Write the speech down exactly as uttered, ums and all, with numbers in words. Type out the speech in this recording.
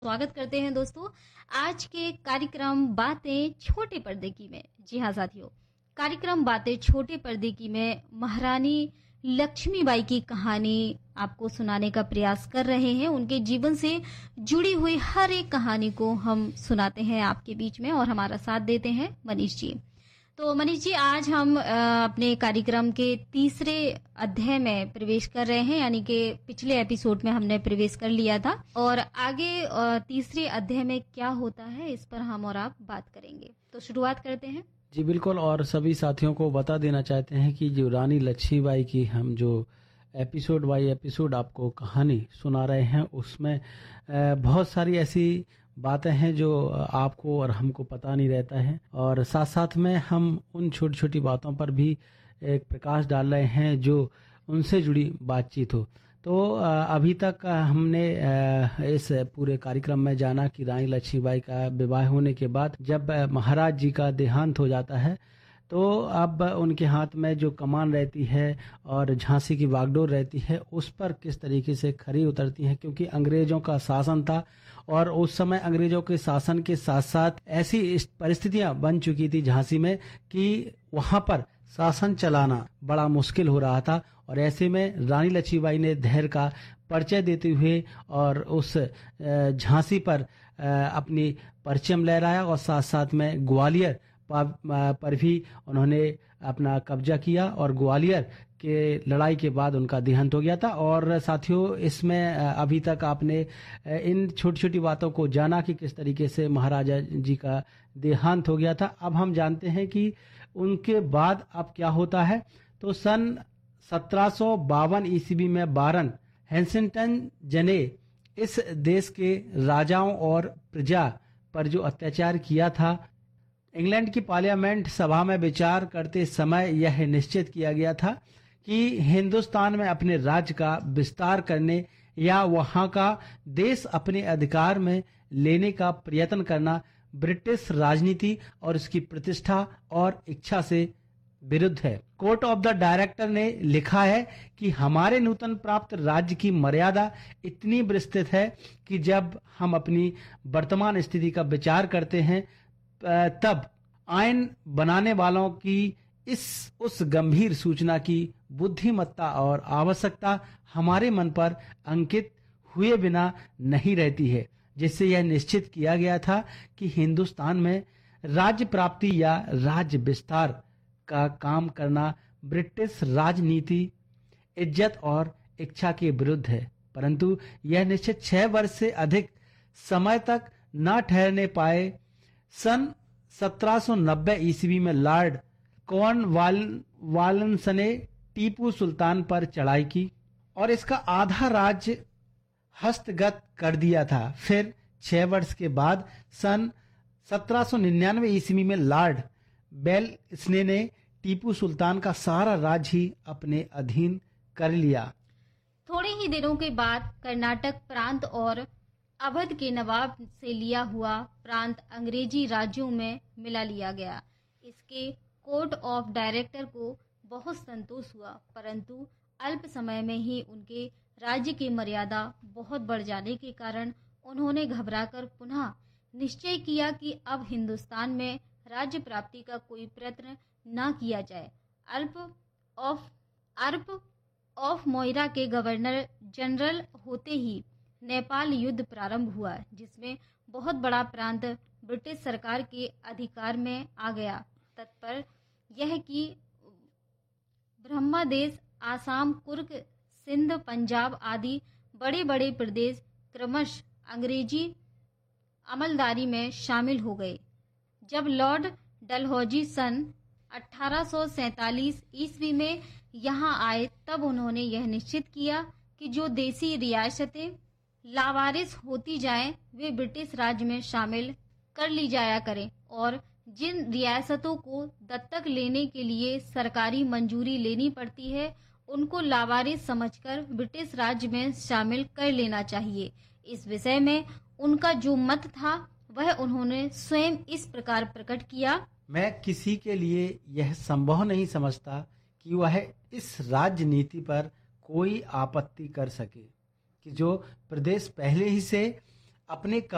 स्वागत करते हैं दोस्तों आज के कार्यक्रम बातें छोटे पर्दे की में। जी हाँ साथियों, कार्यक्रम बातें छोटे पर्दे की में महारानी लक्ष्मीबाई की कहानी आपको सुनाने का प्रयास कर रहे हैं। उनके जीवन से जुड़ी हुई हर एक कहानी को हम सुनाते हैं आपके बीच में और हमारा साथ देते हैं मनीष जी। तो मनीष जी, आज हम अ, अपने कार्यक्रम के तीसरे अध्याय में प्रवेश कर रहे हैं, यानी कि पिछले एपिसोड में हमने प्रवेश कर लिया था और आगे अ, तीसरे अध्याय में क्या होता है इस पर हम और आप बात करेंगे। तो शुरुआत करते हैं। जी बिल्कुल। और सभी साथियों को बता देना चाहते हैं कि जो रानी लक्ष्मीबाई की हम जो एपिसोड बाई एपिसोड आपको कहानी सुना रहे हैं उसमें अ, बहुत सारी ऐसी बातें हैं जो आपको और हमको पता नहीं रहता है, और साथ साथ में हम उन छोटी छोटी बातों पर भी एक प्रकाश डाल रहे हैं जो उनसे जुड़ी बातचीत हो। तो अ, अभी तक हमने अ, इस पूरे कार्यक्रम में जाना कि रानी लक्ष्मीबाई का विवाह होने के बाद जब अ, महाराज जी का देहांत हो जाता है तो अब उनके हाथ में जो कमान रहती है और झांसी की बागडोर रहती है उस पर किस तरीके से खरी उतरती हैं, क्योंकि अंग्रेजों का शासन था और उस समय अंग्रेजों के शासन के साथ साथ ऐसी इस परिस्थितियां बन चुकी थी झांसी में कि वहां पर शासन चलाना बड़ा मुश्किल हो रहा था। और ऐसे में रानी लक्ष्मीबाई ने धैर्य का परिचय देते हुए और उस अ, झांसी पर अ, अपनी परचम लहराया और साथ साथ में ग्वालियर प- पर भी उन्होंने अपना कब्जा किया और ग्वालियर के लड़ाई के बाद उनका देहांत हो गया था। और साथियों, इसमें अ, अभी तक आपने अ, इन छोटी छोटी बातों को जाना कि किस तरीके से महाराजा जी का देहांत हो गया था। अब हम जानते हैं कि उनके बाद अब क्या होता है। तो सन सत्रह सौ बावन ईस्वी में बारन हैंसिंगटन जने इस देश के राजाओं और प्रजा पर जो अत्याचार किया था, इंग्लैंड की पार्लियामेंट सभा में विचार करते समय यह निश्चित किया गया था कि हिंदुस्तान में अपने राज्य का विस्तार करने या वहां का देश अपने अधिकार में लेने का प्रयत्न करना ब्रिटिश राजनीति और उसकी प्रतिष्ठा और इच्छा से विरुद्ध है। कोर्ट ऑफ द डायरेक्टर ने लिखा है कि हमारे नूतन प्राप्त राज्य की मर्यादा इतनी विस्तृत है कि जब हम अपनी वर्तमान स्थिति का विचार करते हैं तब आयन बनाने वालों की इस उस गंभीर सूचना की बुद्धिमत्ता और आवश्यकता हमारे मन पर अंकित हुए बिना नहीं रहती है, जिससे यह निश्चित किया गया था कि हिंदुस्तान में राज्य प्राप्ति या राज्य विस्तार का काम करना ब्रिटिश राजनीति, इज्जत और इच्छा के विरुद्ध है। परंतु यह निश्चित छह वर्ष से अधिक समय तक न ठहरने पाए। सन सत्रह सौ नब्बे ईस्वी में लॉर्ड कॉर्नवालिस ने टीपू सुल्तान पर चढ़ाई की और इसका आधा राज्य हस्तगत कर दिया था। फिर छह वर्ष के बाद सन सत्रह सौ निन्यानवे ईस्वी में लॉर्ड बेलस्ले ने टीपू सुल्तान का सारा राज्य ही अपने अधीन कर लिया। थोड़े ही दिनों के बाद कर्नाटक प्रांत और अवध के नवाब से लिया हुआ प्रांत अंग्रेजी राज्यों में मिला लिया गया। इसके कोर्ट ऑफ डायरेक्टर को बहुत संतोष हुआ, परंतु अल्प समय में ही उनके राज्य की मर्यादा बहुत बढ़ जाने के कारण उन्होंने घबराकर पुनः निश्चय किया कि अब हिंदुस्तान में राज्य प्राप्ति का कोई प्रयत्न न किया जाए। अल्प ऑफ अल्प ऑफ मोइरा के गवर्नर जनरल होते ही नेपाल युद्ध प्रारंभ हुआ, जिसमें बहुत बड़ा प्रांत ब्रिटिश सरकार के अधिकार में आ गया। तत्पर यह कि ब्रह्मदेश, आसाम, कुर्ग, सिंध, पंजाब आदि बड़े बड़े प्रदेश क्रमशः अंग्रेजी अमलदारी में शामिल हो गए। जब लॉर्ड डलहौजी सन अठारह सौ सैंतालीस ईस्वी में यहाँ आए तब उन्होंने यह निश्चित किया कि जो देसी रियासतें लावारिस होती जाएं वे ब्रिटिश राज में शामिल कर ली जाया करें और जिन रियासतों को दत्तक लेने के लिए सरकारी मंजूरी लेनी पड़ती है उनको लावारिस समझकर ब्रिटिश राज में शामिल कर लेना चाहिए। इस विषय में उनका जो मत था वह उन्होंने स्वयं इस प्रकार प्रकट किया। मैं किसी के लिए यह संभव नहीं समझता कि वह इस राजनीति पर कोई आपत्ति कर सके कि जो प्रदेश पहले ही से अपने